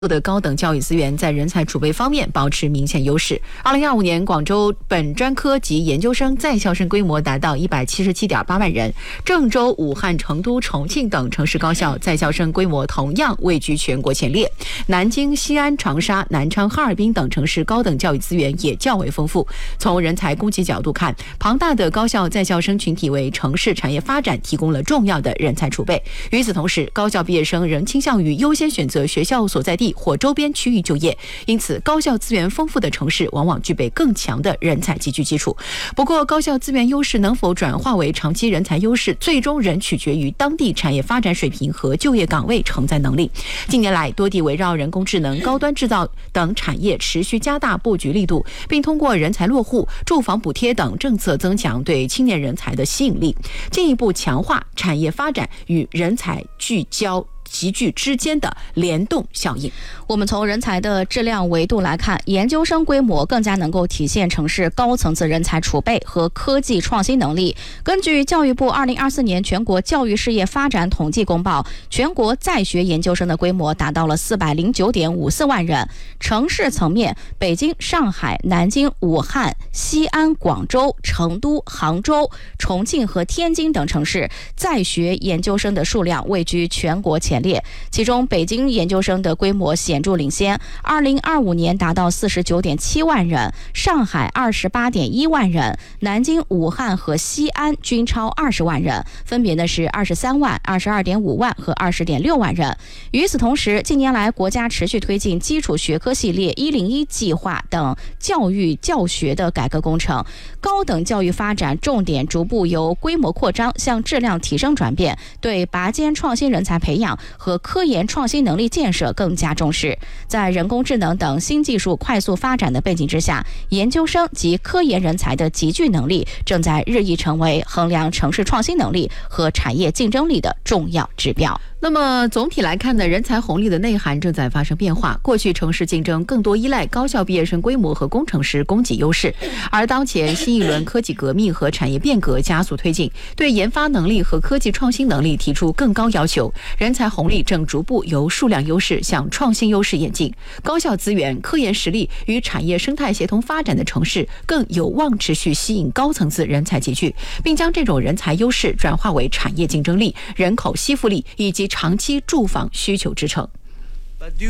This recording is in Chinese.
的高等教育资源在人才储备方面保持明显优势。2025年，广州本专科及研究生在校生规模达到177.8万人，郑州、武汉、成都、重庆等城市高校在校生规模同样位居全国前列。南京、西安、长沙、南昌、哈尔滨等城市高等教育资源也较为丰富。从人才供给角度看，庞大的高校在校生群体为城市产业发展提供了重要的人才储备。与此同时，高校毕业生仍倾向于优先选择学校所在地或周边区域就业，因此高校资源丰富的城市往往具备更强的人才集聚基础。不过，高校资源优势能否转化为长期人才优势，最终仍取决于当地产业发展水平和就业岗位承载能力。近年来，多地围绕人工智能、高端制造等产业持续加大布局力度，并通过人才落户、住房补贴等政策增强对青年人才的吸引力，进一步强化产业发展与人才聚焦集聚之间的联动效应。 我们从人才的质量维度来看，研究生规模更加能够体现城市高层次人才储备和科技创新能力。根据教育部2024年全国教育事业发展统计公报，全国在学研究生的规模达到了409.54万人。城市层面，北京、上海、南京、武汉、西安、广州、成都、杭州、重庆和天津等城市在学研究生的数量位居全国前列，其中北京研究生的规模显著领先，2025年达到49.7万人，上海28.1万人，南京、武汉和西安均超20万人，分别的是23万、22.5万和20.6万人。与此同时，近年来国家持续推进基础学科系列101计划等教育教学的改革工程，高等教育发展重点逐步由规模扩张向质量提升转变，对拔尖创新人才培养和科研创新能力建设更加重视。在人工智能等新技术快速发展的背景之下，研究生及科研人才的集聚能力正在日益成为衡量城市创新能力和产业竞争力的重要指标。 那么总体来看呢，人才红利的内涵正在发生变化。过去城市竞争更多依赖高校毕业生规模和工程师供给优势，而当前新一轮科技革命和产业变革加速推进，对研发能力和科技创新能力提出更高要求。人才红利正逐步由数量优势向创新优势演进，高校资源、科研实力与产业生态协同发展的城市更有望持续吸引高层次人才集聚，并将这种人才优势转化为产业竞争力、人口吸附力以及长期住房需求支撑。